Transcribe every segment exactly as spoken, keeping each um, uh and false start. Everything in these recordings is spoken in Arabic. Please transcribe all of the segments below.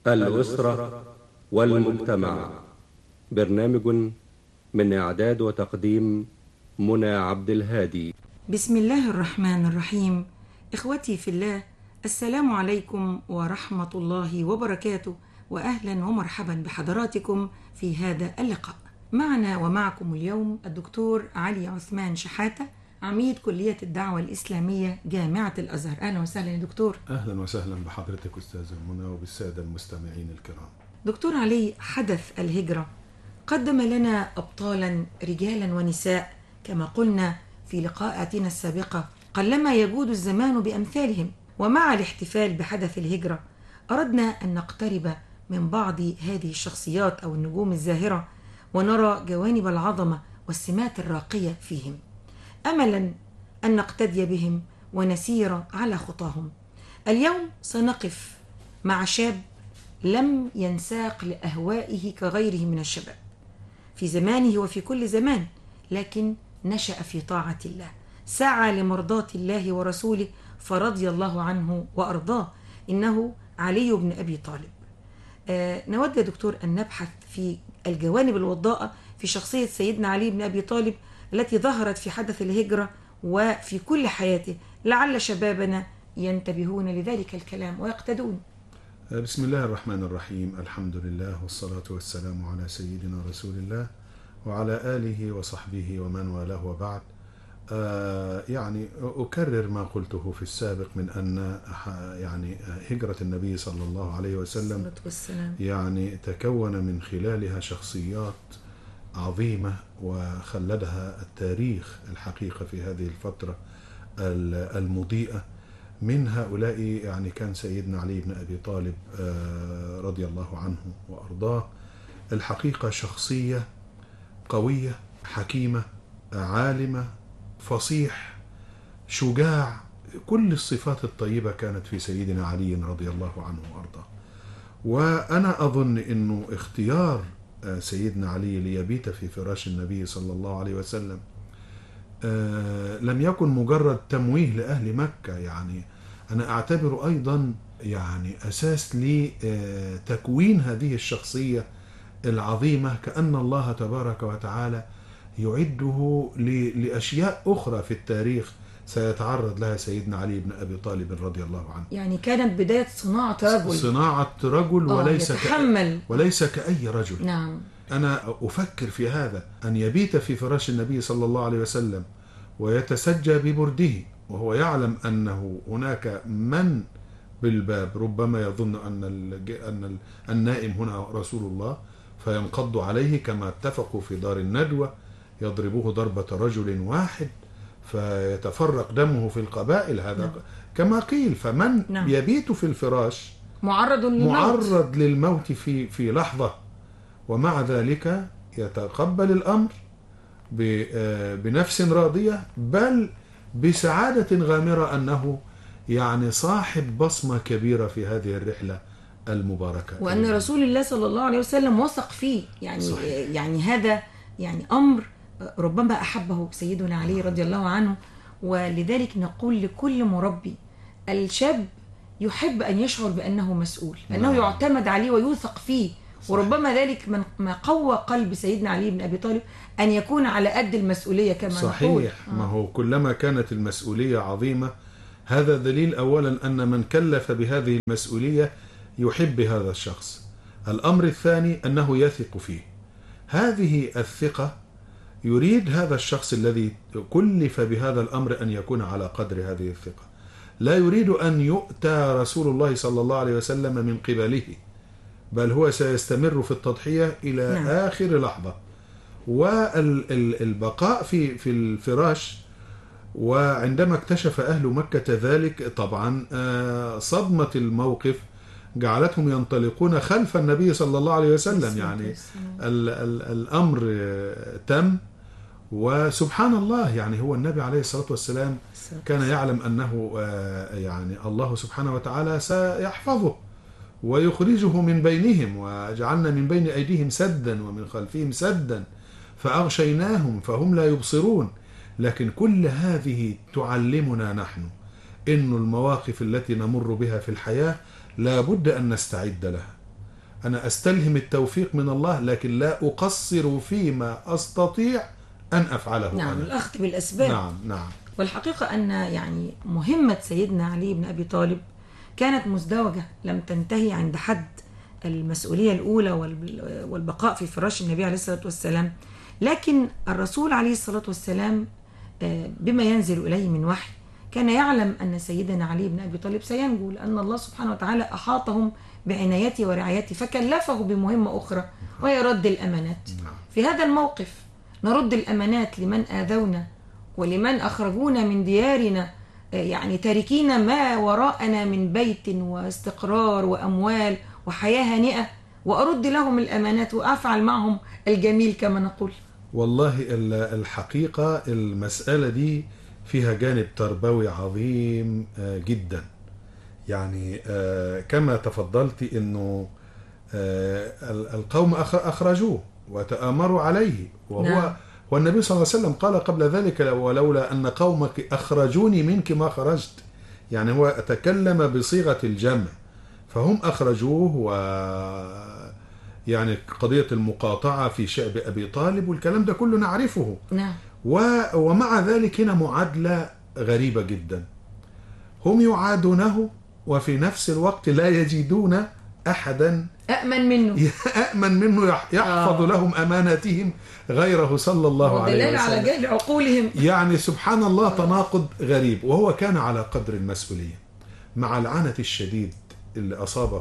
الأسرة والمجتمع. برنامج من إعداد وتقديم منى عبد الهادي. بسم الله الرحمن الرحيم. إخوتي في الله، السلام عليكم ورحمة الله وبركاته، وأهلا ومرحبا بحضراتكم في هذا اللقاء. معنا ومعكم اليوم الدكتور علي عثمان شحاتة، عميد كلية الدعوة الإسلامية جامعة الأزهر. أهلا وسهلا يا دكتور. أهلا وسهلا بحضرتك أستاذة منى وبالسادة المستمعين الكرام. دكتور علي، حدث الهجرة قدم لنا أبطالا رجالا ونساء كما قلنا في لقاءاتنا السابقة، قلما يجود الزمان بأمثالهم. ومع الاحتفال بحدث الهجرة أردنا أن نقترب من بعض هذه الشخصيات أو النجوم الزاهرة ونرى جوانب العظمة والسمات الراقية فيهم، أملا أن نقتدي بهم ونسير على خطاهم. اليوم سنقف مع شاب لم ينساق لأهوائه كغيره من الشباب في زمانه وفي كل زمان، لكن نشأ في طاعة الله، سعى لمرضاة الله ورسوله فرضي الله عنه وأرضاه. إنه علي بن أبي طالب. آه نود يا دكتور أن نبحث في الجوانب الوضاءة في شخصية سيدنا علي بن أبي طالب التي ظهرت في حدث الهجرة وفي كل حياته، لعل شبابنا ينتبهون لذلك الكلام ويقتدون. بسم الله الرحمن الرحيم. الحمد لله والصلاة والسلام على سيدنا رسول الله وعلى آله وصحبه ومن والاه، وبعد. آه يعني أكرر ما قلته في السابق من أن يعني هجرة النبي صلى الله عليه وسلم يعني تكون من خلالها شخصيات عظيمة وخلدها التاريخ الحقيقة في هذه الفترة المضيئة. من هؤلاء يعني كان سيدنا علي بن أبي طالب رضي الله عنه وأرضاه الحقيقة شخصية قوية حكيمة عالمة فصيح شجاع، كل الصفات الطيبة كانت في سيدنا علي رضي الله عنه وأرضاه. وأنا أظن أنه اختيار سيدنا علي ليبيت في فراش النبي صلى الله عليه وسلم آه لم يكن مجرد تمويه لأهل مكة، يعني أنا أعتبر أيضا يعني أساس لتكوين هذه الشخصية العظيمة، كأن الله تبارك وتعالى يعده لأشياء أخرى في التاريخ سيتعرض لها سيدنا علي بن أبي طالب رضي الله عنه. يعني كانت بداية صناعة رجل صناعة رجل وليس يتحمل ك... وليس كأي رجل. نعم. أنا أفكر في هذا، أن يبيت في فراش النبي صلى الله عليه وسلم ويتسجى ببرده وهو يعلم أنه هناك من بالباب ربما يظن أن أن النائم هنا رسول الله، فينقض عليه كما اتفقوا في دار الندوة، يضربوه ضربة رجل واحد فيتفرق دمه في القبائل. هذا نعم. كما قيل. فمن نعم. يبيت في الفراش معرض للموت, معرض للموت في في لحظة، ومع ذلك يتقبل الأمر بنفس راضية، بل بسعادة غامرة أنه يعني صاحب بصمة كبيرة في هذه الرحلة المباركة، وأن رسول الله صلى الله عليه وسلم وثق فيه. يعني صحيح. يعني هذا يعني أمر ربما أحبه سيدنا علي رضي الله عنه. ولذلك نقول لكل مربي، الشاب يحب أن يشعر بأنه مسؤول، أنه نعم. يعتمد عليه ويوثق فيه. صحيح. وربما ذلك من ما قوى قلب سيدنا علي بن أبي طالب أن يكون على قد المسؤولية كما صحيح. نقول. صحيح. ما هو كلما كانت المسؤولية عظيمة، هذا دليل أولا أن من كلف بهذه المسؤولية يحب هذا الشخص. الأمر الثاني أنه يثق فيه. هذه الثقة يريد هذا الشخص الذي كلف بهذا الأمر أن يكون على قدر هذه الثقة. لا يريد أن يؤتى رسول الله صلى الله عليه وسلم من قبله، بل هو سيستمر في التضحية إلى نعم. آخر لحظة. والبقاء في في الفراش، وعندما اكتشف أهل مكة ذلك طبعا صدمة الموقف جعلتهم ينطلقون خلف النبي صلى الله عليه وسلم. يعني ال ال الأمر تم، وسبحان الله يعني هو النبي عليه الصلاة والسلام كان يعلم أنه يعني الله سبحانه وتعالى سيحفظه ويخرجه من بينهم، وجعلنا من بين أيديهم سدا ومن خلفهم سدا فأغشيناهم فهم لا يبصرون. لكن كل هذه تعلمنا نحن إن المواقف التي نمر بها في الحياة لا بد أن نستعد لها، أنا أستلهم التوفيق من الله، لكن لا أقصر فيما أستطيع أن أفعله. نعم، أنا. الأخذ بالأسباب. نعم نعم. والحقيقة أن يعني مهمة سيدنا علي بن أبي طالب كانت مزدوجة، لم تنتهي عند حد المسؤولية الأولى والبقاء في فراش النبي عليه الصلاة والسلام، لكن الرسول عليه الصلاة والسلام بما ينزل إليه من وحي كان يعلم أن سيدنا علي بن أبي طالب سينجو، لأن الله سبحانه وتعالى أحاطهم بعنايته ورعايته، فكلفه بمهمة أخرى وهي رد الأمانات. في هذا الموقف نرد الأمانات لمن آذونا ولمن أخرجونا من ديارنا، يعني تاركين ما وراءنا من بيت واستقرار وأموال وحياة هانئة، وأرد لهم الأمانات وأفعل معهم الجميل كما نقول. والله الحقيقة المسألة دي فيها جانب تربوي عظيم جدا. يعني كما تفضلت أنه القوم أخرجوه وتآمروا عليه، وهو نعم. والنبي صلى الله عليه وسلم قال قبل ذلك: ولولا أن قومك أخرجوني منك ما خرجت. يعني هو تكلم بصيغة الجمع، فهم أخرجوه، و يعني قضية المقاطعة في شعب أبي طالب والكلام ده كله نعرفه. نعم. ومع ذلك هنا معادلة غريبة جدا، هم يعادونه وفي نفس الوقت لا يجدون أحدا أأمن منه أأمن منه يحفظ آه. لهم أماناتهم غيره صلى الله عليه وسلم. ودلال على جهل عقولهم. يعني سبحان الله، تناقض غريب. وهو كان على قدر المسؤولية مع العنت الشديد اللي أصابه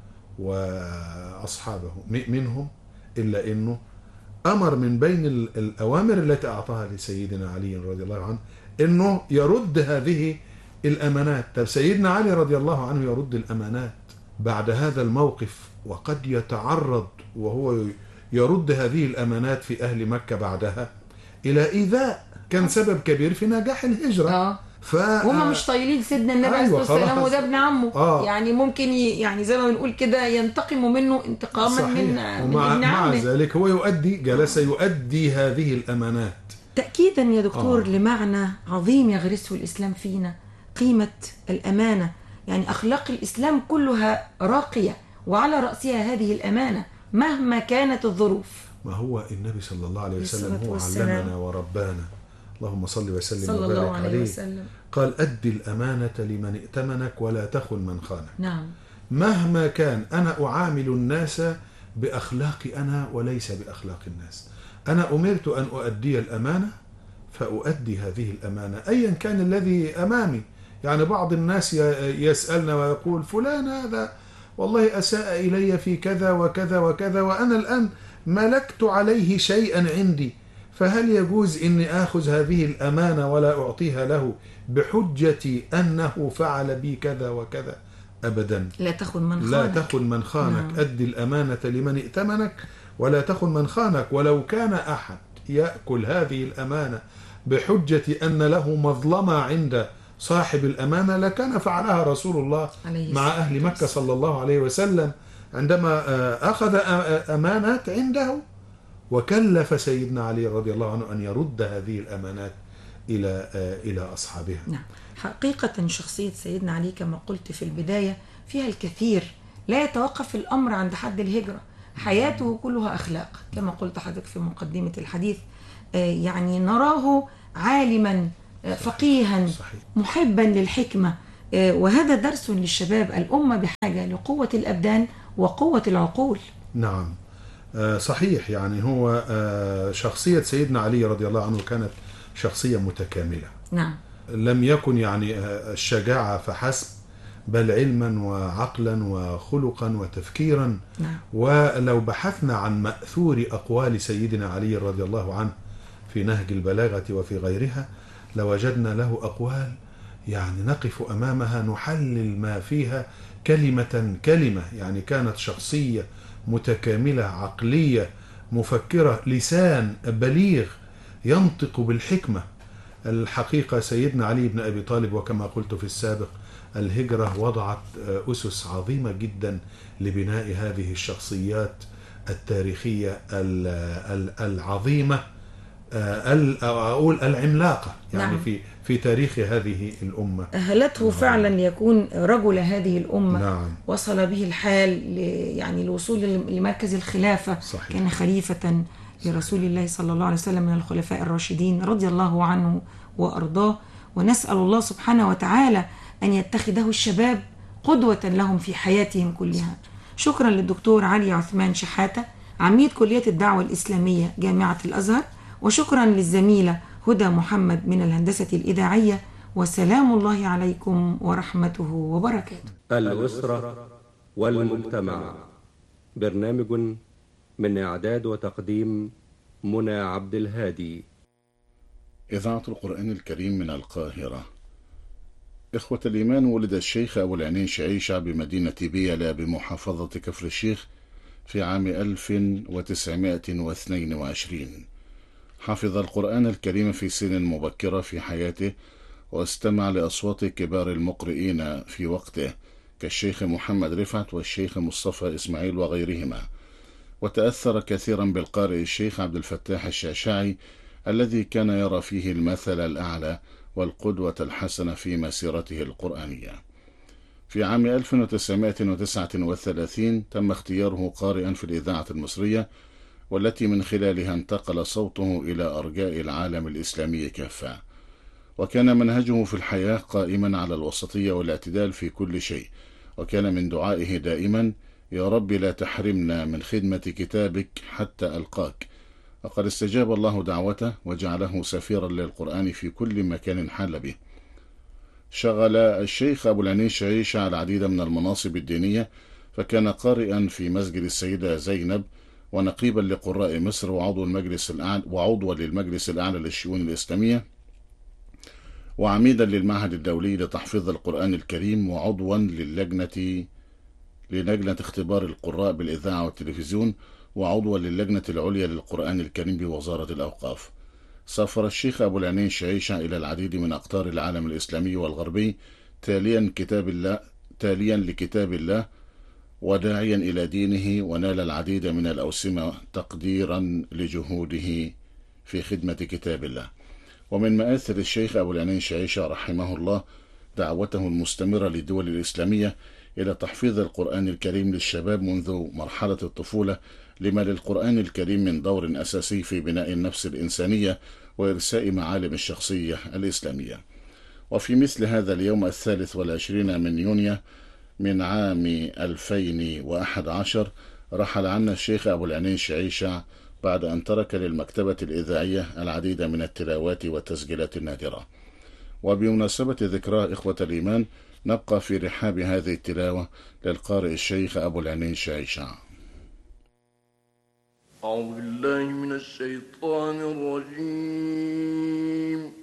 وأصحابه منهم، إلا أنه أمر من بين الأوامر التي أعطاها لسيدنا علي رضي الله عنه أنه يرد هذه الأمانات. طب سيدنا علي رضي الله عنه يرد الأمانات بعد هذا الموقف، وقد يتعرض وهو يرد هذه الأمانات في أهل مكة بعدها إلى إيذاء كان سبب كبير في نجاح الهجرة. آه. ف... هم مش طايلين سيدنا النبي عليه الصلاة والسلام، وده ابن عمه. آه. يعني ممكن ي... يعني زي ما بنقول كده ينتقموا منه انتقاما صحيح. من, ومع... من ابن عمه. مع ذلك هو يؤدي جلس يؤدي هذه الأمانات تأكيدا يا دكتور آه. لمعنى عظيم يغرسه الإسلام فينا، قيمة الأمانة. يعني أخلاق الإسلام كلها راقية، وعلى رأسها هذه الأمانة مهما كانت الظروف. ما هو النبي صلى الله عليه وسلم هو علمنا وربانا، اللهم صل وسلم وبارك عليه, عليه وسلم. قال: أدي الأمانة لمن ائتمنك ولا تخن من خانك. نعم. مهما كان أنا أعامل الناس بأخلاقي أنا وليس بأخلاق الناس. أنا أمرت أن أؤدي الأمانة فأؤدي هذه الأمانة أيا كان الذي أمامي. يعني بعض الناس يسألنا ويقول: فلان هذا والله أساء إلي في كذا وكذا وكذا، وأنا الآن ملكت عليه شيئا عندي، فهل يجوز إني آخذ هذه الأمانة ولا أعطيها له بحجة أنه فعل بي كذا وكذا؟ أبدا. لا تخن من خانك. لا تخن من خانك. نعم. أدي الأمانة لمن ائتمنك ولا تخن من خانك. ولو كان أحد يأكل هذه الأمانة بحجة أن له مظلمة عند صاحب الأمانة لكان فعلها رسول الله مع أهل مكة صلى الله عليه وسلم عندما أخذ أمانات عنده، وكلف سيدنا علي رضي الله عنه أن يرد هذه الأمانات إلى إلى أصحابها. نعم. حقيقة شخصية سيدنا علي كما قلت في البداية فيها الكثير، لا يتوقف الأمر عند حد الهجرة، حياته كلها أخلاق كما قلت حضرتك في مقدمة الحديث. يعني نراه عالما فقيها صحيح. محبا للحكمة، وهذا درس للشباب. الأمة بحاجة لقوة الأبدان وقوة العقول. نعم صحيح. يعني هو شخصية سيدنا علي رضي الله عنه كانت شخصية متكاملة. نعم. لم يكن يعني الشجاعة فحسب، بل علما وعقلا وخلقا وتفكيرا. نعم. ولو بحثنا عن مأثور أقوال سيدنا علي رضي الله عنه في نهج البلاغة وفي غيرها لوجدنا له أقوال يعني نقف أمامها نحلل ما فيها كلمة كلمة. يعني كانت شخصية متكاملة، عقلية، مفكرة، لسان بليغ ينطق بالحكمة. الحقيقة سيدنا علي بن أبي طالب وكما قلت في السابق الهجرة وضعت أسس عظيمة جدا لبناء هذه الشخصيات التاريخية العظيمة أو أقول العملاقة يعني نعم. في في تاريخ هذه الأمة. أهلته فعلا ليكون رجل هذه الأمة. نعم. وصل به الحال ل... يعني الوصول لمركز الخلافة. صحيح. كان خليفة لرسول الله صلى الله عليه وسلم من الخلفاء الراشدين رضي الله عنه وأرضاه. ونسأل الله سبحانه وتعالى أن يتخذه الشباب قدوة لهم في حياتهم كلها. شكرا للدكتور علي عثمان شحاتة عميد كلية الدعوة الإسلامية جامعة الأزهر، وشكرا للزميلة هدى محمد من الهندسة الإذاعية، وسلام الله عليكم ورحمته وبركاته. الأسرة والمجتمع، برنامج من إعداد وتقديم منى عبد الهادي. إذاعة القرآن الكريم من القاهرة. إخوة الإيمان، ولد الشيخ أبو العينين شعيشة بمدينة بيلا بمحافظة كفر الشيخ في عام ألف وتسعمائة واثنين وعشرين. حفظ القرآن الكريم في سن مبكرة في حياته، واستمع لأصوات كبار المقرئين في وقته كالشيخ محمد رفعت والشيخ مصطفى إسماعيل وغيرهما، وتأثر كثيرا بالقارئ الشيخ عبد الفتاح الشعشاعي الذي كان يرى فيه المثل الأعلى والقدوة الحسنة في مسيرته القرآنية. في عام ألف وتسعمائة وتسعة وثلاثين تم اختياره قارئا في الإذاعة المصرية، والتي من خلالها انتقل صوته إلى أرجاء العالم الإسلامي كافة. وكان منهجه في الحياة قائما على الوسطية والاعتدال في كل شيء، وكان من دعائه دائما: يا رب لا تحرمنا من خدمة كتابك حتى ألقاك. وقد استجاب الله دعوته وجعله سفيرا للقرآن في كل مكان حل به. شغل الشيخ أبو العينين شعيشة العديد من المناصب الدينية، فكان قارئا في مسجد السيدة زينب، ونقيبا لقراء مصر، وعضو المجلس الأعلى وعضوا للمجلس الأعلى للشؤون الإسلامية، وعميدا للمعهد الدولي لتحفيظ القرآن الكريم، وعضوا للجنة للجنة اختبار القراء بالإذاعة والتلفزيون، وعضوا للجنة العليا للقرآن الكريم بوزارة الأوقاف. سافر الشيخ أبو العينين شعيشة إلى العديد من أقطار العالم الإسلامي والغربي تاليا كتاب الله تاليا لكتاب الله وداعيا إلى دينه، ونال العديد من الأوسمة تقديرا لجهوده في خدمة كتاب الله. ومن مآثر الشيخ أبو العينين شعيشة رحمه الله دعوته المستمرة للدول الإسلامية إلى تحفيظ القرآن الكريم للشباب منذ مرحلة الطفولة، لما للقرآن الكريم من دور أساسي في بناء النفس الإنسانية وإرساء معالم الشخصية الإسلامية. وفي مثل هذا اليوم الثالث والعشرين من يونيو من عام ألفين وأحد عشر رحل عنا الشيخ أبو العينين شعيشة بعد أن ترك للمكتبة الإذاعية العديد من التلاوات والتسجيلات النادرة. وبمناسبة ذكرى إخوة الإيمان نبقى في رحاب هذه التلاوة للقارئ الشيخ أبو العينين شعيشة. أعوذ بالله من الشيطان الرجيم.